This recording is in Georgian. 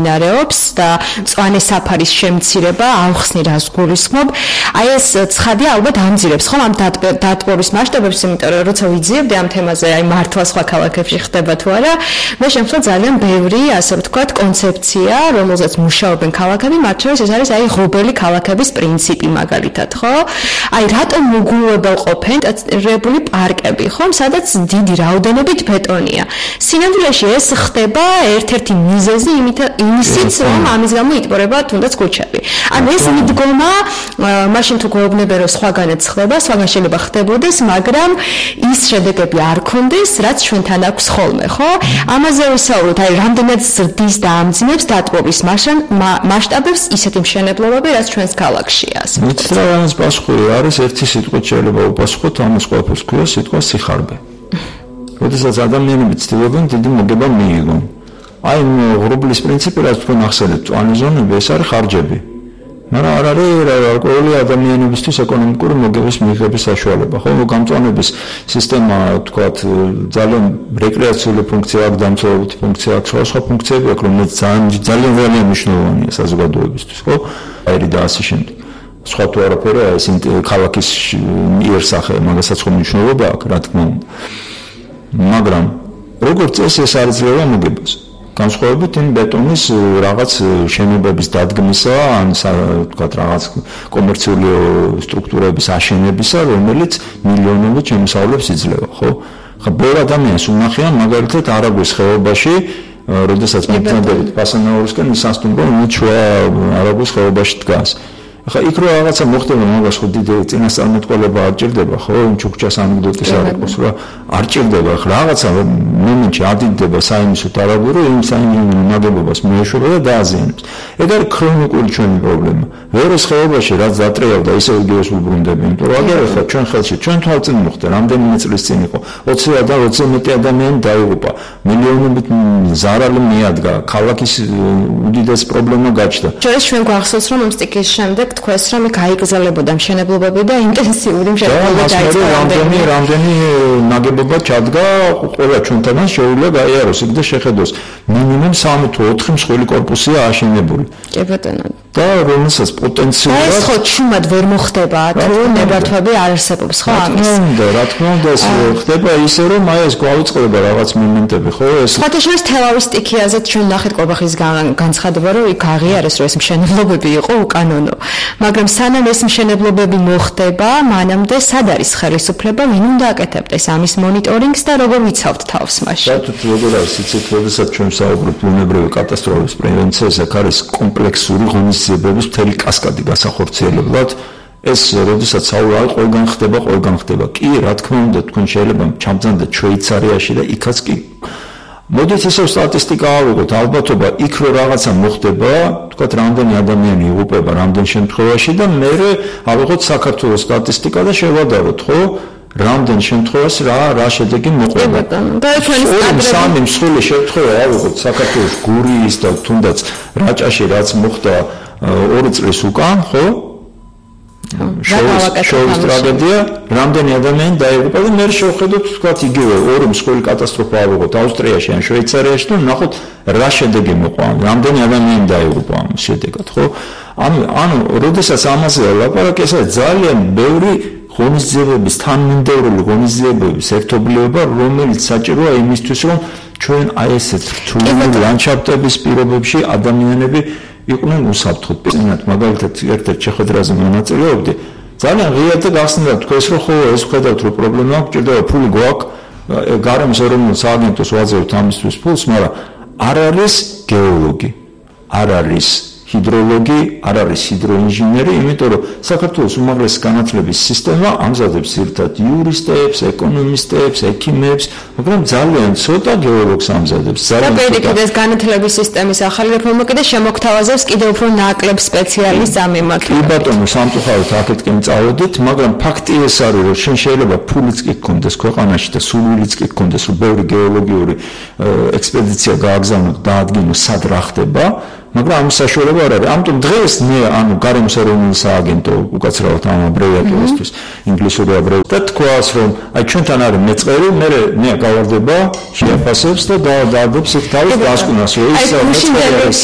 მიმდინარეობს და მწვანე საფარის შემცირება ავხსნი რას გულისხმობ. აი ეს ცხადია ალბათ ამძირებს ხომ ამ დატბორის მასშტაბებს, იმიტომ რომ როცა ვიძიებდი ამ თემაზე, აი მართლა სხვა ქალაქებში ხდება თუ არა, მე შემთხვევით ძალიან ბევრი, ასე ვთქვათ, კონცეფცია, რომელზეც მუშაობენ ქალაქები, მათ შორის ეს არის აი ღრუბელი ქალაქების პრინციპი მაგალითად, ხო? აი რატომ მოგულებელყოფენ ინტეგრირებული პარკები, ხომ, სადაც დიდი რაოდენობით ბეტონია. სინამდვილეში ეს ხდება ერთ-ერთი მიზეზი იმისიც, რომ ამის გამო იტბორება თუნდაც ქუჩები. ანუ ეს მიდგომა, მაშინ თუ გვეუბნებიან, რომ სხვაგანაც ხდება, სხვაგან შეიძლება ხდებოდეს, მაგრამ ის შედეგები არ ქონდეს, რაც ჩვენთან აქვს ხოლმე, ხო? ამაზე ვისაუბროთ, აი რამდენად ზრდის და ამძიმებს დატბობის მასშტაბებს ისეთი მშენებლობები, რაც ჩვენს ქალაქშია. ვიცით რა ამას პასუხი არის, ერთი სიტყვით შეიძლება უპასუხოთ, ამას ყველაფერს ქვია სიტყვა სიხარბე. როდესაც ადამიანები ცდილობენ დიდი მოგება მიიღონ. აი ღრუბლის პრინციპი, რაც თქვენ ახსენეთ, მწვანე ზონები, ეს არის ხარჯები. მაგრამ არ არის ყოველი ადამიანებისთვის ეკონომიკური მოგების მიღების საშუალება. ხო, გამწვანების სისტემა, თქვათ, ძალიან რეკრეაციული ფუნქცია აქვს, დამცველობითი ფუნქცია აქვს, სხვა ფუნქციები აქვს, რომელიც ძალიან მნიშვნელოვანია საზოგადოებისთვის, ხო? აირი და ასე შემდეგ. სხვა თუ არაფერი, ეს ქალაქის იერსახე, მაგასაც ხომ მნიშვნელობა აქვს, რა თქმა უნდა. მაგრამ როგორც წესი ეს არ იძლევა მოგებას. განსხვავებით იმ ბეტონის რაღაც შენობების დადგმისა, ან თქვათ რაღაც კომერციული სტრუქტურების აშენებისა, რომელიც მილიონობით შემოსავლებს იძლევა, ხო? ხა ბევრ ადამიანს უნახიან მაგალითად არაგვის ხეობაში, როდესაც მიგრძნობით პასანაურისკენ ისასტუმრო, ვინც შუა არაგვის ხეობაში დგას. ხა იქ რო რაღაცა მოხდება, მაგას ხო დიდი წინასწარმეტყველება არ ჭირდება, ხო? ჩუქჩას ანეკდოტის არ იყოს, რა არ ჭირდება, ხა რაღაცა მომენტში ადიდება საიმისოთ არაგური, იმ საიმის ნაგებობას მიეშურება და დააზიანებს. ეგ არის ქრონიკული ჩვენი პრობლემა. ვეროს ხეობაში რაც დატრიალდა, ისე იგივეს უბრუნდები, იმიტომ რომ აგერ ხა ჩვენ ხელში, ჩვენ თვალწინ მოხდა, რამდენიმე წლის წინ იყო. 20 მეტი ადამიანი დაიღუპა, მილიონობით ზარალი მიადგა, ქალაქის უდიდეს პრობლემა გაჩნდა. ჩვენ გვახსოვს, რომ სტიკის შემდეგ თქვენს რომ გაიგზალებოდა მშენებლობები და ინტენსიური მშენებლობა დაიწყო. რამდენი ნაგებობა ჩადგა, ყველა ჩვენთანაც შეუძლია გაიაროს იქ და შეხედოს. მინიმუმ 3 თუ 4 მსხვილი კორპუსია აშენებული. კი ბატონო. და რომელსაც პოტენციალურად ეს ხო ჩუმად ვერ მოხდება, თუ ნებართვები არ არსებობს, ხო ამის. რა თქმა უნდა, ეს ხდება ისე რომ აი ეს გვაუწყდება რაღაც მომენტები, ხო? ეს ფაქტობრივად თელავის სტიქიაზეც ჩვენ ნახეთ ყურბახის განცხადება, რომ იქ აღიარეს, რომ ეს მშენებლობები იყო უკანონო. მაგრამ სანამ ეს მშენებლობები მოხდება, მანამდე სად არის ხელისუფლება, ვინ უნდა აკეთებდეს ამის მონიტორინგს და როგორ ვიცავთ თავს მაშინ? საერთოდ როგორ არის, იცით, როდესაც ჩვენ ვსაუბრობთ ბუნებრივი კატასტროფების პრევენციაზე, აქ არის კომპლექსური ღონისძიებების მთელი კასკადი გასახორციელებლად. ეს როდესაც საუბარი ყველგან ხდება. კი, რა თქმა უნდა, თქვენ შეიძლება ჩამბრძანდეთ შვეიცარიაში და იქაც კი. მოდით ისევ სტატისტიკა ავიღოთ, ალბათობა იქ რო რაღაცა მოხდება, თქვათ, რამდენი ადამიანი იღუპება რამდენ შემთხვევაში და მე ავიღოთ საქართველოს სტატისტიკა და შევადაროთ, ხო? რამდენ შემთხვევაში რა შედეგი მოყვება. და ჩვენი სამი მსხვილი შემთხვევა ავიღოთ საქართველოს გურიის და თუნდაც რაჭაში რაც მოხდა 2 წლის უკან, ხო? შოუს ტრაგედია, რამდენი ადამიანი დაიღუპა და მე შევხედოთ, თქვათ, იგივე ორი მსხვილი კატასტროფა ავიღოთ ავსტრიაში ან შვეიცარიაში და ნახოთ რა შედეგი მოყვა, რამდენი ადამიანი დაიღუპა ამ შედეგად, ხო? ანუ როდესაც ამაზე ლაპარაკი, ეს ძალიან ბევრი ღონისძიებების, თანმიმდევრული ღონისძიებების ერთობლიობა, რომელიც საჭიროა იმისთვის, რომ ჩვენ აი ესეთ რთული ლანდშაფტების პირობებში ადამიანები იყვნენ უსაფრთხოდ. წინათ მაგალითად ერთ-ერთ შეხვედრაზე მონაწილეობდი. ძალიან ღიად და გახსნილად თქვენს რომ ხო ეს ხედავთ რომ პრობლემა აქვს, ჭირდება ფული გვაქვს, გარემოს ეროვნულ სააგენტოს ვაძლევთ ამისთვის ფულს, მაგრამ არ არის გეოლოგი, არ არის ჰიდროლოგი, არ არის ჰიდროინჟინერი, იმიტომ რომ საქართველოს უმაღლესი განათლების სისტემა ამზადებს ერთად იურისტებს, ეკონომისტებს, ექიმებს, მაგრამ ძალიან ცოტა გეოლოგს ამზადებს. და პირიქით განათლების სისტემის ახალი რეფორმა კიდე შემოგთავაზებს კიდევ უფრო ნაკლებ სპეციალისტს ამ მიმართულებით. კი ბატონო, სამწუხაროდ აქეთკე წავედით, მაგრამ ფაქტი ეს არის, რომ შენ შეიძლება ფულიც კი გქონდეს ქვეყანაში და სულვილიც კი გქონდეს, რომ ბევრი გეოლოგიური ექსპედიცია გააგზავნოს და დაადგინოს სად რა ხდება. მაგრამ ამ საშუალება არ არის. ამიტომ დღეს მე გარემოს ეროვნული სააგენტო უკაცრავად ამ აბრევიატურისთვის ინგლისური აბრევიატურა და თქვას რომ აი ჩვენთან არის მეწყერი, მე გავარდება შეაფასებს და დაადობს იქ თავის დასკვნას, რომ ის მეწყერი